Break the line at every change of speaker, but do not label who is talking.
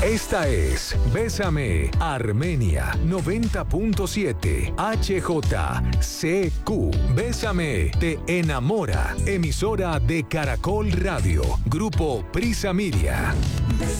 Esta es Bésame Armenia 90.7 HJCQ. Bésame te enamora. Emisora de Caracol Radio. Grupo Prisa Media.